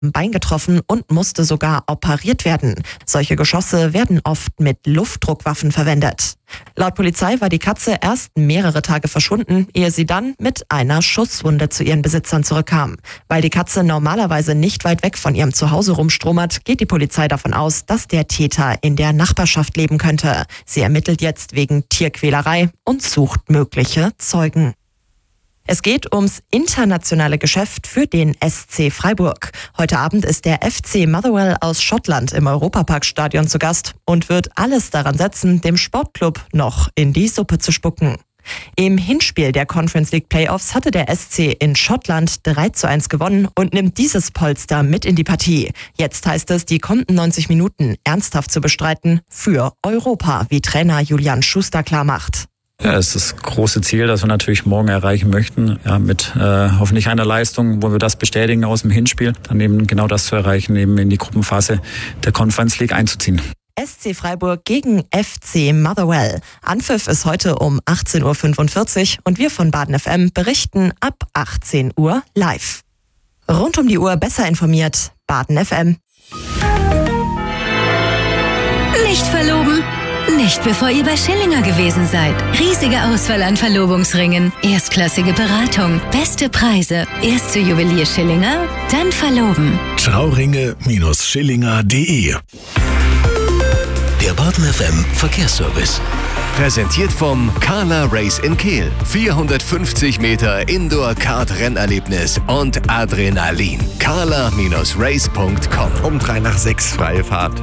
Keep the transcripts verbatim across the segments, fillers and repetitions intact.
Bein getroffen und musste sogar operiert werden. Solche Geschosse werden oft mit Luftdruckwaffen verwendet. Laut Polizei war die Katze erst mehrere Tage verschwunden, ehe sie dann mit einer Schusswunde zu ihren Besitzern zurückkam. Weil die Katze normalerweise nicht weit weg von ihrem Zuhause rumstromert, geht die Polizei davon aus, dass der Täter in der Nachbarschaft leben könnte. Sie ermittelt jetzt wegen Tierquälerei und sucht mögliche Zeugen. Es geht ums internationale Geschäft für den S C Freiburg. Heute Abend ist der F C Motherwell aus Schottland im Europaparkstadion zu Gast und wird alles daran setzen, dem Sportclub noch in die Suppe zu spucken. Im Hinspiel der Conference League Playoffs hatte der S C in Schottland drei zu eins gewonnen und nimmt dieses Polster mit in die Partie. Jetzt heißt es, die kommenden neunzig Minuten ernsthaft zu bestreiten für Europa, wie Trainer Julian Schuster klarmacht. Ja, es ist das große Ziel, das wir natürlich morgen erreichen möchten, ja, mit äh, hoffentlich einer Leistung, wo wir das bestätigen aus dem Hinspiel, dann eben genau das zu erreichen, eben in die Gruppenphase der Conference League einzuziehen. S C Freiburg gegen F C Motherwell. Anpfiff ist heute um achtzehn Uhr fünfundvierzig und wir von Baden F M berichten ab achtzehn Uhr live. Rund um die Uhr besser informiert, Baden F M. Nicht verloben? Nicht bevor ihr bei Schillinger gewesen seid. Riesige Auswahl an Verlobungsringen, erstklassige Beratung, beste Preise. Erst zu Juwelier Schillinger, dann verloben. Trauringe Schillinger punkt de. Der Baden F M Verkehrsservice. Präsentiert vom Carla Race in Kehl. vierhundertfünfzig Meter Indoor-Kart-Rennerlebnis und Adrenalin. carla Race punkt com. Um drei nach sechs freie Fahrt.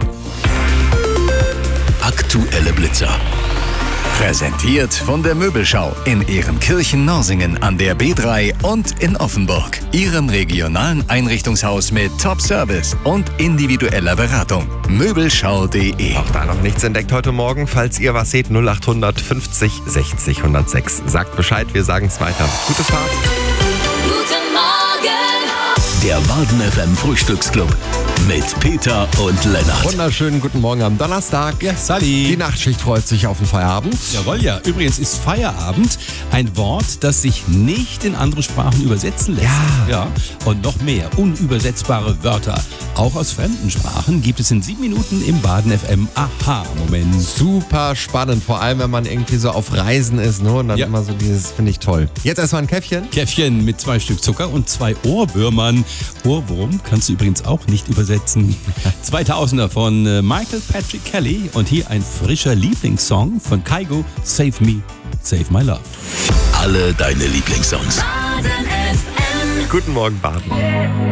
Aktuelle Blitzer. Präsentiert von der Möbelschau in Ehrenkirchen-Norsingen an der B drei und in Offenburg. Ihrem regionalen Einrichtungshaus mit Top-Service und individueller Beratung. Möbelschau punkt de. Auch da noch nichts entdeckt heute Morgen. Falls ihr was seht, null acht fünfzig sechzig hundertsechs. Sagt Bescheid, wir sagen es weiter. Gute Fahrt. Guten Morgen! Der Baden F M Frühstücksclub mit Peter und Lennart. Wunderschönen guten Morgen am Donnerstag. Ja, Sally. Die Nachtschicht freut sich auf den Feierabend. Jawohl, ja. Übrigens ist Feierabend ein Wort, das sich nicht in andere Sprachen übersetzen lässt. Ja. ja. Und noch mehr unübersetzbare Wörter, auch aus fremden Sprachen, gibt es in sieben Minuten im Baden F M Aha-Moment. Super spannend, vor allem wenn man irgendwie so auf Reisen ist, ne? Und dann Ja. immer so dieses, finde ich toll. Jetzt erstmal ein Käffchen. Käffchen mit zwei Stück Zucker und zwei Ohrwürmern. Ohrwurm kannst du übrigens auch nicht übersetzen. zweitausender von äh, Michael Patrick Kelly und hier ein frischer Lieblingssong von Kygo, Save Me, Save My Love. Alle deine Lieblingssongs. Baden F M. Guten Morgen, Baden.